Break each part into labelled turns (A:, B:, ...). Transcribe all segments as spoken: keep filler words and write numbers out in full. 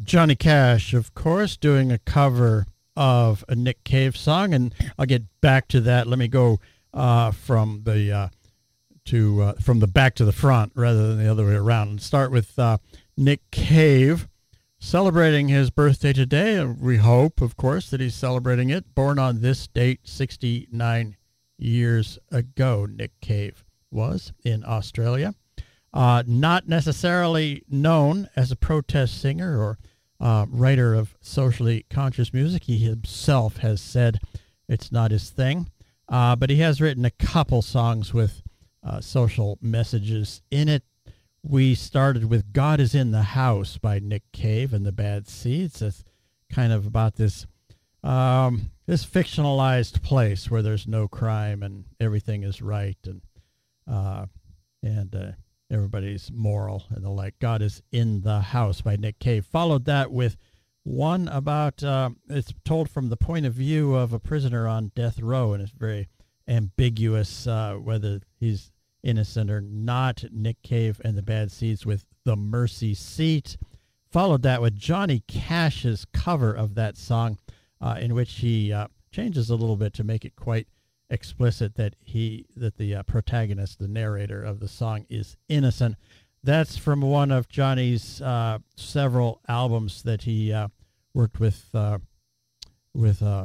A: Johnny Cash, of course, doing a cover of a Nick Cave song, and I'll get back to that. Let me go uh, from the uh, to uh, from the back to the front rather than the other way around, and start with uh, Nick Cave celebrating his birthday today. We hope, of course, that he's celebrating it. Born on this date, sixty-nine years ago, Nick Cave was in Australia. Uh, not necessarily known as a protest singer or uh, writer of socially conscious music. He himself has said it's not his thing. Uh, but he has written a couple songs with uh, social messages in it. We started with God is in the House by Nick Cave and the Bad Seeds. It's kind of about this um, this fictionalized place where there's no crime and everything is right and uh, and uh, everybody's moral and the like. God is in the House by Nick Cave. Followed that with one about, uh, it's told from the point of view of a prisoner on death row, and it's very ambiguous uh, whether he's innocent or not. Nick Cave and the Bad Seeds with The Mercy Seat. Followed that with Johnny Cash's cover of that song, uh, in which he uh, changes a little bit to make it quite explicit that he that the uh, protagonist, the narrator of the song, is innocent. That's from one of Johnny's uh, several albums that he uh, worked with uh, with uh,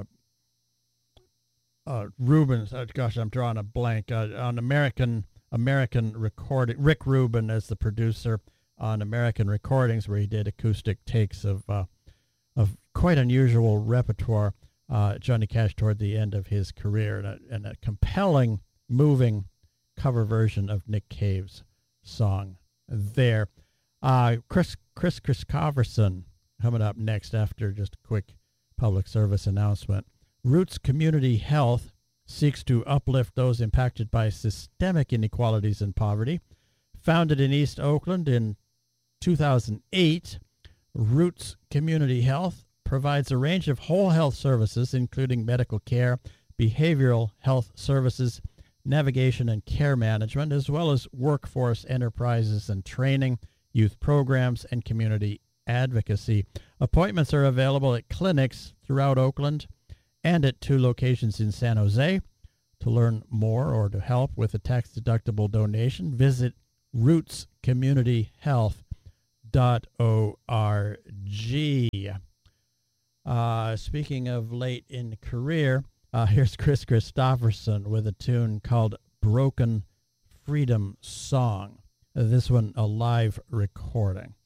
A: uh, Rubin. Oh, gosh, I'm drawing a blank uh, on American American recording. Rick Rubin as the producer on American Recordings, where he did acoustic takes of uh, of quite unusual repertoire. Uh, Johnny Cash toward the end of his career, and a, and a compelling, moving cover version of Nick Cave's song there. Uh, Chris Chris Christopherson coming up next after just a quick public service announcement. Roots Community Health seeks to uplift those impacted by systemic inequalities and poverty. Founded in East Oakland in two thousand eight, Roots Community Health provides a range of whole health services, including medical care, behavioral health services, navigation and care management, as well as workforce enterprises and training, youth programs, and community advocacy. Appointments are available at clinics throughout Oakland and at two locations in San Jose. To learn more or to help with a tax-deductible donation, visit roots community health dot org. Uh, speaking of late in career, uh, here's Chris Christopherson with a tune called Broken Freedom Song. Uh, this one a live recording.